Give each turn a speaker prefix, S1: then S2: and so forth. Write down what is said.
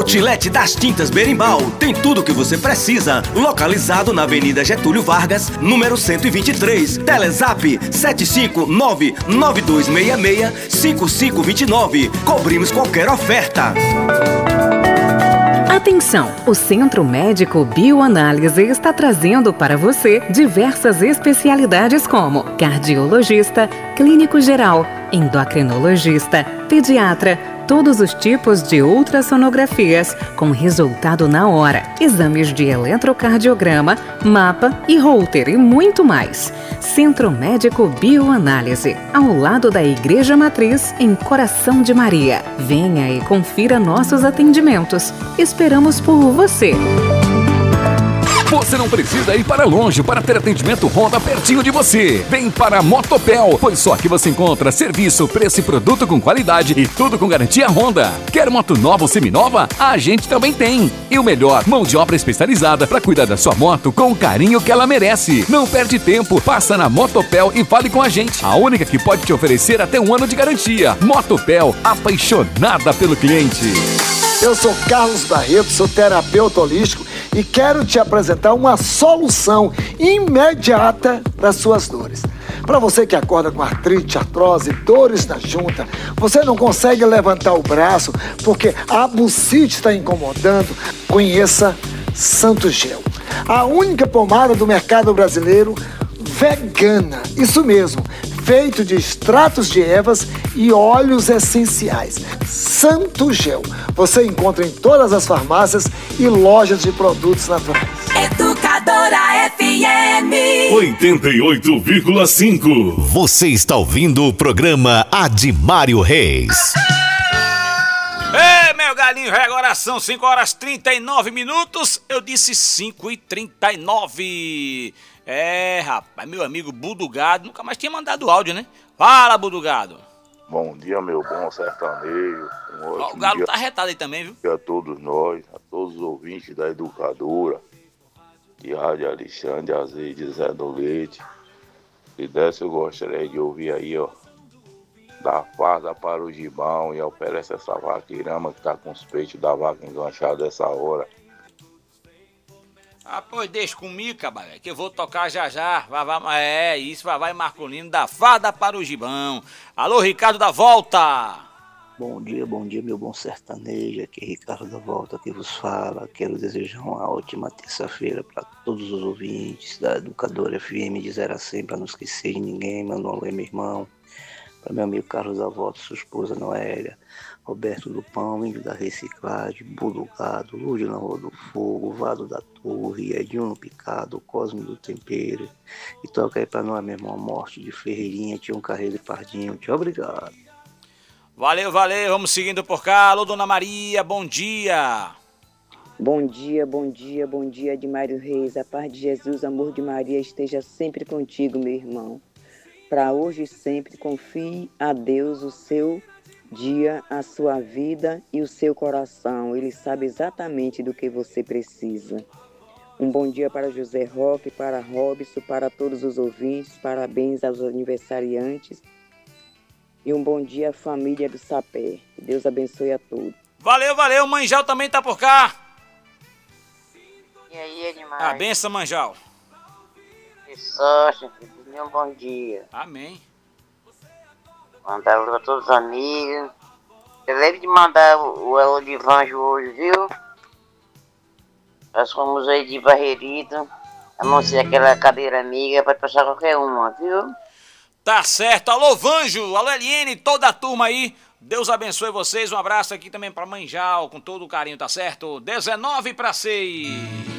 S1: Outlet das Tintas Berimbau tem tudo o que você precisa. Localizado na Avenida Getúlio Vargas, número 123. Telezap 759-9266-5529. Cobrimos qualquer oferta.
S2: Atenção! O Centro Médico Bioanálise está trazendo para você diversas especialidades como cardiologista, clínico geral, endocrinologista, pediatra, todos os tipos de ultrassonografias com resultado na hora, exames de eletrocardiograma, mapa e Holter e muito mais. Centro Médico Bioanálise, ao lado da Igreja Matriz, em Coração de Maria. Venha e confira nossos atendimentos. Esperamos por você.
S3: Você não precisa ir para longe para ter atendimento Honda pertinho de você. Vem para a Motopel, pois só aqui você encontra serviço, preço e produto com qualidade e tudo com garantia Honda. Quer moto nova ou seminova? A gente também tem. E o melhor, mão de obra especializada para cuidar da sua moto com o carinho que ela merece. Não perde tempo, passa na Motopel e fale com a gente. A única que pode te oferecer até 1 ano de garantia. Motopel, apaixonada pelo cliente.
S4: Eu sou Carlos Barreto, sou terapeuta holístico e quero te apresentar uma solução imediata para suas dores. Para você que acorda com artrite, artrose, dores na junta, você não consegue levantar o braço porque a bucite está incomodando, conheça Santo Gel. A única pomada do mercado brasileiro vegana, isso mesmo, feito de extratos de ervas e óleos essenciais. Santo Gel. Você encontra em todas as farmácias e lojas de produtos naturais.
S5: Educadora FM
S6: 88,5. Você está ouvindo o programa Admário Reis.
S7: Ei, meu galinho, agora são 5h39. Eu disse 5h39. É, rapaz, meu amigo Budugado nunca mais tinha mandado áudio, né? Fala, Budugado.
S8: Bom dia, meu bom sertanejo.
S7: O galo tá retado aí também, viu?
S8: A todos nós, a todos os ouvintes da Educadora, de Rádio Alexandre, Azeite, Zé do Leite. Se desse, eu gostaria de ouvir aí, ó, da farda para o gibão e oferece essa vaqueirama que tá com os peitos da vaca enganchados essa hora.
S7: Ah, pois deixa comigo, cabaré, que eu vou tocar já. É isso, Vavá e Marcolino da Farda para o Gibão. Alô, Ricardo da Volta.
S9: Bom dia, meu bom sertanejo. Aqui é Ricardo da Volta que vos fala. Quero desejar uma ótima terça-feira para todos os ouvintes da Educadora FM de 0 a 100, para não esquecer de ninguém. Manda um alô, meu irmão. Para meu amigo Carlos da Volta, sua esposa Noélia, Roberto do Pão, Índio da Reciclagem, Budugado, Lúdio na Rua do Fogo, Vado da Torre, Edinho no Picado, Cosme do Tempero. E toca aí pra nós, meu irmão, a Morte de Ferreirinha, Tião Carreiro e Pardinho. Tchau, obrigado.
S7: Valeu, vamos seguindo por cá. Alô, Dona Maria, bom dia.
S10: Bom dia, Admário Reis. A paz de Jesus, amor de Maria esteja sempre contigo, meu irmão. Para hoje e sempre, confie a Deus o seu dia, a sua vida e o seu coração. Ele sabe exatamente do que você precisa. Um bom dia para José Roque, para Robson, para todos os ouvintes. Parabéns aos aniversariantes. E um bom dia à família do Sapé. Que Deus abençoe a todos.
S7: Valeu. Manjal também tá por cá.
S11: E aí, Edmário?
S7: A benção, Manjal.
S11: Que sorte, um bom dia.
S7: Amém.
S11: Mandar para todos os amigos. Eu lembro de mandar o alô de Vanjo hoje, viu? Nós fomos aí de Barreirito. Anunciar aquela cadeira amiga para passar qualquer uma, viu?
S7: Tá certo. Alô, Vanjo. Alô, Eliene. Toda a turma aí. Deus abençoe vocês. Um abraço aqui também para Manjal, com todo o carinho, tá certo? 19 para 6.